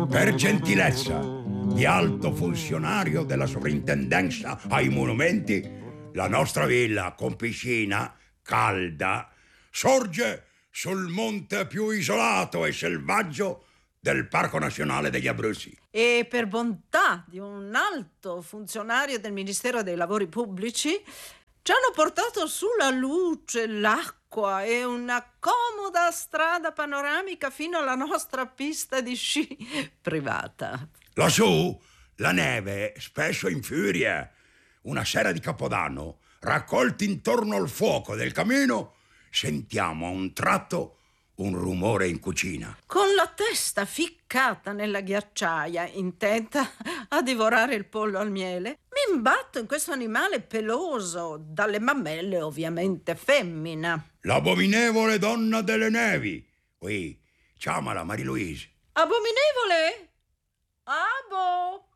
Per gentilezza di alto funzionario della sovrintendenza ai monumenti, la nostra villa con piscina calda sorge sul monte più isolato e selvaggio del Parco Nazionale degli Abruzzi. E per bontà di un alto funzionario del Ministero dei Lavori Pubblici ci hanno portato sulla luce, l'acqua e una comoda strada panoramica fino alla nostra pista di sci privata. Lassù la neve spesso infuria. Una sera di Capodanno, raccolti intorno al fuoco del camino, sentiamo a un tratto un rumore in cucina. Con la testa ficcata nella ghiacciaia, intenta a divorare il pollo al miele, mi imbatto in questo animale peloso, dalle mammelle ovviamente femmina. L'abominevole donna delle nevi. Oui, chiamala Marie-Louise. Abominevole? Abo!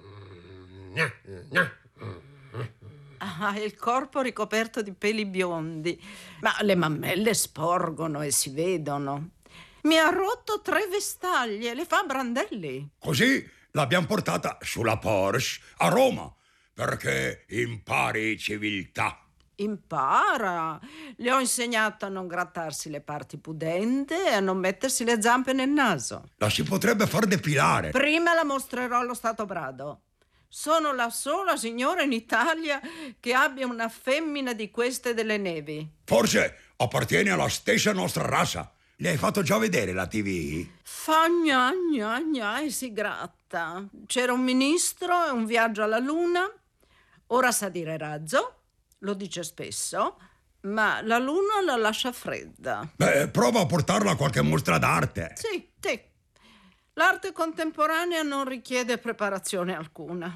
Ah, il corpo ricoperto di peli biondi, ma le mammelle sporgono e si vedono. Mi ha rotto 3 vestaglie, le fa brandelli. Così l'abbiamo portata sulla Porsche a Roma, perché impari civiltà. Impara. Le ho insegnato a non grattarsi le parti pudente e a non mettersi le zampe nel naso. La si potrebbe far depilare. Prima la mostrerò allo Stato Brado. Sono la sola signora in Italia che abbia una femmina di queste delle nevi. Forse appartiene alla stessa nostra razza. Le hai fatto già vedere la TV? Fa gna gna gna e si gratta. C'era un ministro e un viaggio alla luna. Ora sa dire razzo, lo dice spesso, ma la luna la lascia fredda. Beh, prova a portarla a qualche mostra d'arte. Sì. L'arte contemporanea non richiede preparazione alcuna.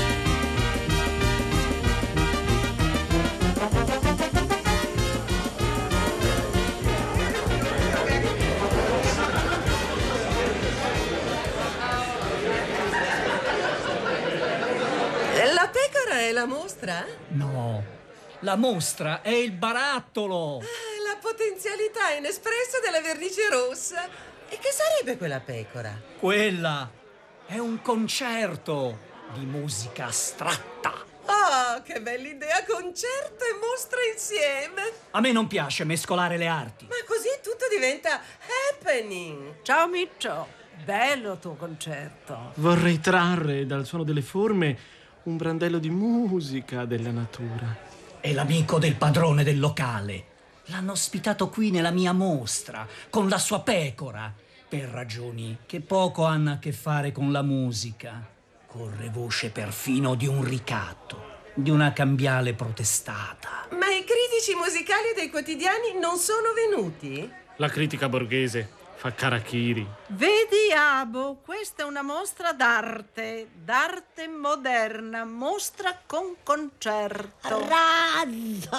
La pecora è la mostra? No, la mostra è il barattolo. La potenzialità inespressa della vernice rossa. E che sarebbe quella pecora? Quella è un concerto di musica astratta. Oh, che bella idea! Concerto e mostra insieme! A me non piace mescolare le arti. Ma così tutto diventa happening! Ciao Miccio, bello tuo concerto. Vorrei trarre dal suono delle forme un brandello di musica della natura. È l'amico del padrone del locale. L'hanno ospitato qui nella mia mostra, con la sua pecora, per ragioni che poco hanno a che fare con la musica. Corre voce perfino di un ricatto, di una cambiale protestata. Ma i critici musicali dei quotidiani non sono venuti? La critica borghese fa karakiri. Vedi, Abo, questa è una mostra d'arte moderna, mostra con concerto. Razzo!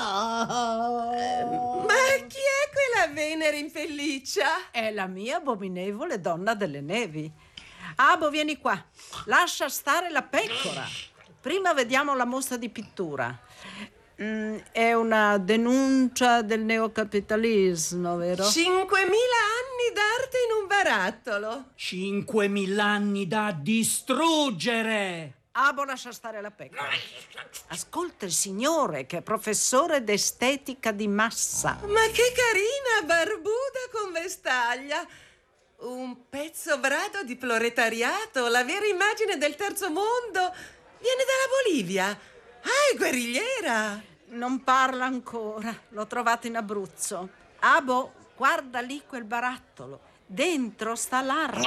Ma chi è quella Venere infelicia? È la mia abominevole donna delle nevi. Abo, vieni qua, lascia stare la pecora. Prima vediamo la mostra di pittura. È una denuncia del neocapitalismo, vero? 5.000 anni d'arte in un barattolo. 5.000 anni da distruggere! Abo, lascia stare la pecora. Ascolta il signore che è professore d'estetica di massa. Ma che carina, barbuda con vestaglia. Un pezzo brado di proletariato, la vera immagine del terzo mondo. Viene dalla Bolivia. Ah, è guerrigliera. Non parla ancora, l'ho trovato in Abruzzo. Abo, guarda lì quel barattolo. Dentro sta l'arte.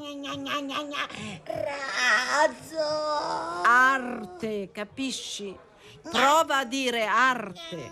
Razzo! Arte, capisci? Prova a dire arte.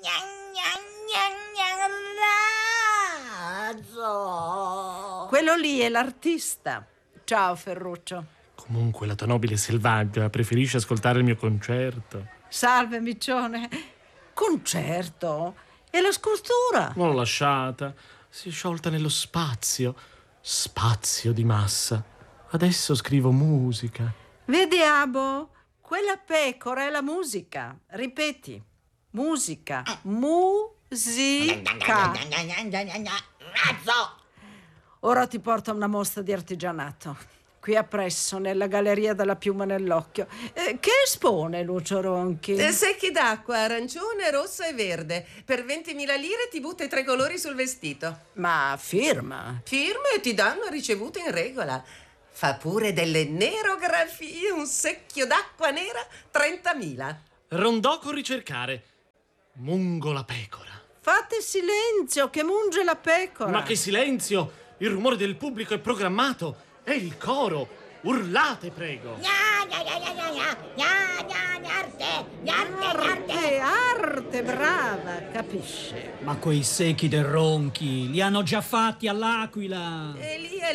Razzo! Quello lì è l'artista. Ciao, Ferruccio. Comunque la tua nobile selvaggia preferisce ascoltare il mio concerto. Salve, Miccione. Concerto? E la scultura? L'ho lasciata, si è sciolta nello spazio di massa. Adesso scrivo musica. Vedi, Abo? Quella pecora è la musica. Ripeti. Musica. Musica. Razzo! Ora ti porto a una mostra di artigianato. qui appresso, nella galleria della Piuma nell'Occhio. Che espone Lucio Ronchi? Secchi d'acqua, arancione, rosso e verde. Per 20.000 lire ti butta i 3 colori sul vestito. Ma firma. Firma e ti danno ricevuta in regola. Fa pure delle nerografie, un secchio d'acqua nera, 30.000. Rondò con ricercare. Mungo la pecora. Fate silenzio, che munge la pecora. Ma che silenzio! Il rumore del pubblico è programmato. È il coro. Urlate, prego. Arte, brava, capisce. Ma quei secchi del Ronchi li hanno già fatti all'Aquila. E lì